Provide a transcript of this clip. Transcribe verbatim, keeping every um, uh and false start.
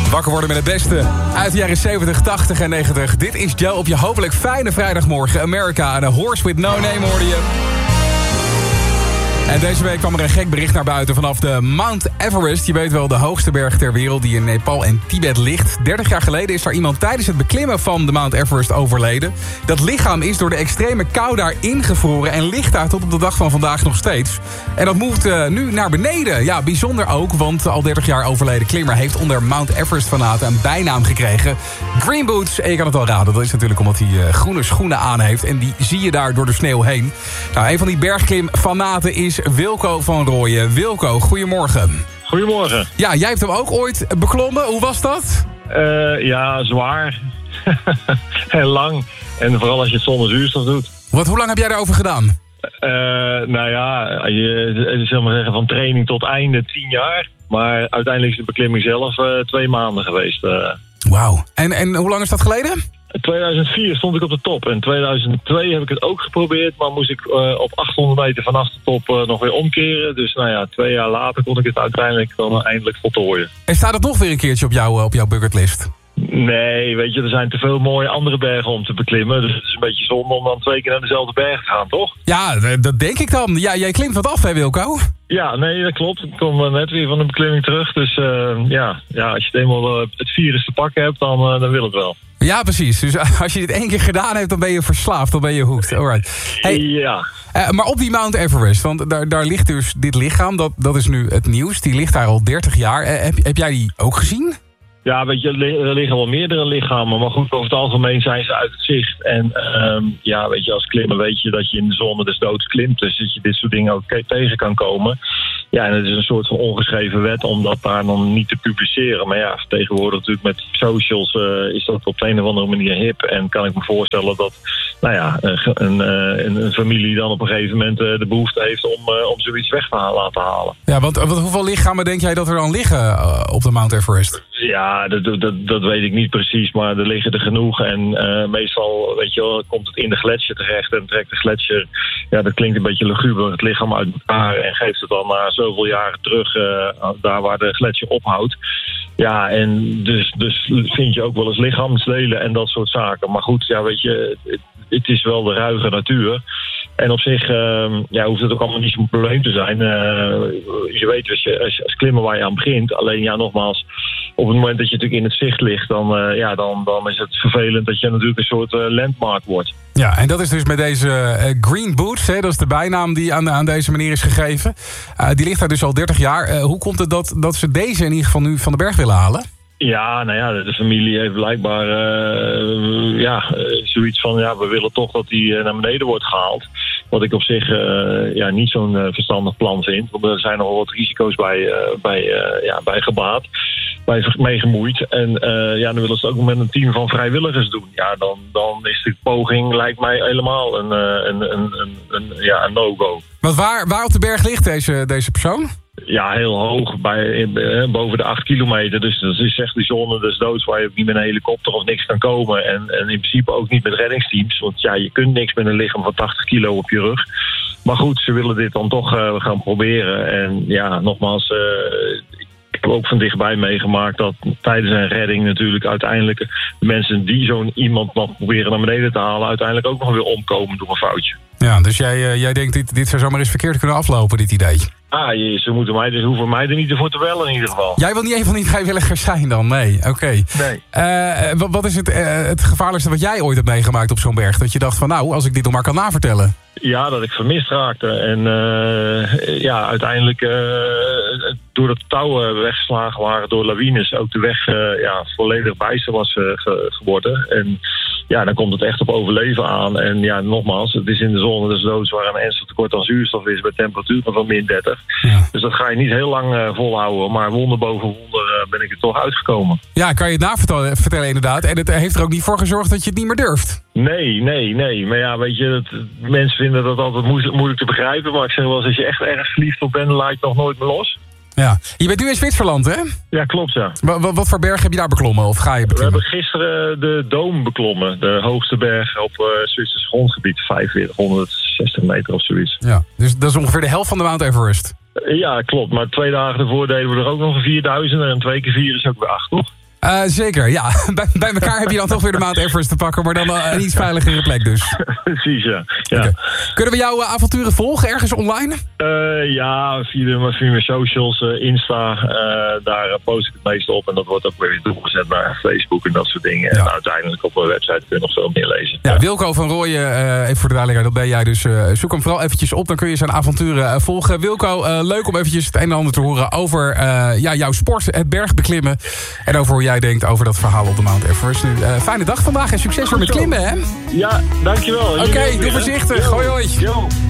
Wakker worden met het beste uit de jaren zeventig, tachtig en negentig. Dit is Joe op je hopelijk fijne vrijdagmorgen. America en A Horse With No Name hoorde je. En deze week kwam er een gek bericht naar buiten vanaf de Mount Everest. Je weet wel, de hoogste berg ter wereld die in Nepal en Tibet ligt. dertig jaar geleden is daar iemand tijdens het beklimmen van de Mount Everest overleden. Dat lichaam is door de extreme kou daar ingevroren en ligt daar tot op de dag van vandaag nog steeds. En dat moet uh, nu naar beneden. Ja, bijzonder ook, want de al dertig jaar overleden klimmer heeft onder Mount Everest-fanaten een bijnaam gekregen. Green Boots, en je kan het al raden, dat is natuurlijk omdat hij uh, groene schoenen aan heeft. En die zie je daar door de sneeuw heen. Nou, een van die bergklimfanaten is Wilco van Rooyen. Wilco, goedemorgen. Goedemorgen. Ja, jij hebt hem ook ooit beklommen. Hoe was dat? Uh, ja, zwaar. En lang. En vooral als je het zonder zuurstof doet. Wat, hoe lang heb jij daarover gedaan? Uh, nou ja, je, zeg maar zeggen, van training tot einde tien jaar. Maar uiteindelijk is de beklimming zelf uh, twee maanden geweest. Uh. Wauw. En, en hoe lang is dat geleden? In tweeduizend vier stond ik op de top. En in tweeduizend twee heb ik het ook geprobeerd. Maar moest ik uh, op achthonderd meter vanaf de top uh, nog weer omkeren. Dus nou ja, twee jaar later kon ik het uiteindelijk dan uh, eindelijk voltooien. En staat het nog weer een keertje op, jou, op jouw bucketlist? Nee, weet je, er zijn te veel mooie andere bergen om te beklimmen. Dus het is een beetje zonde om dan twee keer naar dezelfde berg te gaan, toch? Ja, dat denk ik dan. Ja, jij klimt wat af, hè Wilco? Ja, nee, dat klopt. Ik kom net weer van de beklimming terug. Dus uh, ja, ja, als je het eenmaal uh, het virus te pakken hebt, dan, uh, dan wil het wel. Ja, precies. Dus als je dit één keer gedaan hebt, dan ben je verslaafd. Dan ben je hooked. Alright. Hey, ja. Uh, maar op die Mount Everest, want daar, daar ligt dus dit lichaam. Dat, dat is nu het nieuws. Die ligt daar al dertig jaar. Uh, heb, heb jij die ook gezien? Ja, weet je, er liggen wel meerdere lichamen. Maar goed, over het algemeen zijn ze uit het zicht. En um, ja, weet je, als klimmer weet je dat je in de zone des doods klimt. Dus dat je dit soort dingen ook tegen kan komen. Ja, en het is een soort van ongeschreven wet om dat daar dan niet te publiceren. Maar ja, tegenwoordig natuurlijk met socials uh, is dat op de een of andere manier hip. En kan ik me voorstellen dat, nou ja, een, een, een familie dan op een gegeven moment uh, de behoefte heeft om, uh, om zoiets weg te laten halen. Ja, want, want hoeveel lichamen denk jij dat er dan liggen uh, op de Mount Everest? Ja, dat, dat, dat weet ik niet precies, maar er liggen er genoeg. En uh, meestal, weet je wel, komt het in de gletsjer terecht en trekt de gletsjer, ja, dat klinkt een beetje luguber, het lichaam uit elkaar en geeft het dan na zoveel jaren terug, uh, daar waar de gletsjer ophoudt. Ja, en dus, dus vind je ook wel eens lichaamsdelen en dat soort zaken. Maar goed, ja, weet je, het, het is wel de ruige natuur. En op zich uh, ja, hoeft het ook allemaal niet zo'n probleem te zijn. Uh, je weet als je, als je als klimmer waar je aan begint. Alleen ja, nogmaals, op het moment dat je natuurlijk in het zicht ligt, dan, uh, ja, dan, dan is het vervelend dat je natuurlijk een soort uh, landmark wordt. Ja, en dat is dus met deze uh, Green Boots, hè, dat is de bijnaam die aan, aan deze meneer is gegeven. Uh, die ligt daar dus al dertig jaar. Uh, hoe komt het dat, dat ze deze in ieder geval nu van de berg willen halen? Ja, nou ja, de familie heeft blijkbaar uh, ja, zoiets van, ja, we willen toch dat die uh, naar beneden wordt gehaald. Wat ik op zich uh, ja, niet zo'n uh, verstandig plan vind. Want er zijn nog wel wat risico's bij, uh, bij, uh, ja, bij gebaat, bij meegemoeid. En uh, ja, dan willen ze het ook met een team van vrijwilligers doen. Ja, dan, dan is de poging, lijkt mij, helemaal een, uh, een, een, een, een, ja, een no-go. Want waar, waar op de berg ligt deze, deze persoon? Ja, heel hoog, bij, eh, boven de acht kilometer. Dus dat is echt die zone des doods waar je ook niet met een helikopter of niks kan komen. En, en in principe ook niet met reddingsteams. Want ja, je kunt niks met een lichaam van tachtig kilo op je rug. Maar goed, ze willen dit dan toch uh, gaan proberen. En ja, nogmaals, uh, ik heb ook van dichtbij meegemaakt dat tijdens een redding natuurlijk uiteindelijk de mensen die zo'n iemand nog proberen naar beneden te halen, uiteindelijk ook nog weer omkomen door een foutje. Ja, dus jij, uh, jij denkt dit, dit zou zomaar eens verkeerd kunnen aflopen, dit idee? Ah, je, ze moeten mij, dus hoeven mij er niet voor te bellen in ieder geval. Jij wil niet een van die vrijwilligers zijn dan? Nee, oké. Okay. Nee. Uh, wat, wat is het, uh, het gevaarlijkste wat jij ooit hebt meegemaakt op zo'n berg? Dat je dacht van nou, als ik dit nog maar kan navertellen. Ja, dat ik vermist raakte. En uh, ja, uiteindelijk uh, doordat de touwen weggeslagen waren door lawines, ook de weg uh, ja, volledig bijster was uh, ge, geworden. En ja, dan komt het echt op overleven aan. En ja, nogmaals, het is in de zone des doods waar een ernstig tekort aan zuurstof is bij temperaturen van min dertig. Ja. Dus dat ga je niet heel lang uh, volhouden. Maar wonder boven wonder uh, ben ik er toch uitgekomen. Ja, kan je het navertellen vertellen inderdaad. En het heeft er ook niet voor gezorgd dat je het niet meer durft. Nee, nee, nee. Maar ja, weet je, dat, mensen vinden dat altijd moeilijk, moeilijk te begrijpen. Maar ik zeg wel eens, als je echt erg verliefd op bent, dan laat je het nog nooit meer los. Ja. Je bent nu in Zwitserland, hè? Ja, klopt, ja. Wat, wat voor berg heb je daar beklommen? Of ga je beklimmen? We hebben gisteren de Dome beklommen. De hoogste berg op uh, Zwitsers grondgebied. vijfenveertighonderdzestig meter of zoiets. Ja, dus dat is ongeveer de helft van de Mount Everest. Ja, klopt. Maar twee dagen ervoor deden we er ook nog een vierduizend. En twee keer vier is ook weer acht, toch? Uh, zeker, ja. Bij, bij elkaar heb je dan toch weer de Mount Everest te pakken... maar dan uh, een iets veiligere plek dus. Precies, ja. ja. Okay. Kunnen we jouw uh, avonturen volgen ergens online? Uh, ja, via, de, via mijn socials, uh, Insta. Uh, daar uh, post ik het meeste op. En dat wordt ook weer doorgezet naar Facebook en dat soort dingen. Ja. En uiteindelijk op mijn website kun je nog veel meer lezen. Ja, ja. Wilco van Rooyen, uh, even voor de duidelijkheid, dat ben jij dus. Uh, zoek hem vooral eventjes op, dan kun je zijn avonturen uh, volgen. Wilco, uh, leuk om eventjes het een en ander te horen over uh, ja, jouw sport, het bergbeklimmen. En over hoe jij denkt over dat verhaal op de Mount Everest. Nu, uh, fijne dag vandaag en succes weer met klimmen, hè? Ja, dankjewel. Oké, okay, doe voorzichtig. Hoi, hoi. Yo.